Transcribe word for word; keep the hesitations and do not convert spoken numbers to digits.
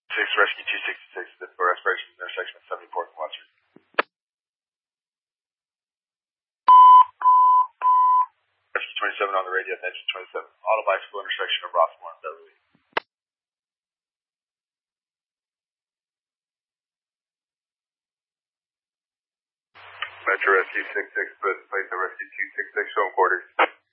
six, Rescue two sixty-six, for respiration intersection at seventy-fourth and Western. Rescue twenty-seven on the radio at engine twenty-seven. Auto bicycle intersection of Rossmore and Beverly. Metro Rescue six six, put in place at Rescue two sixty-six, showing quarters.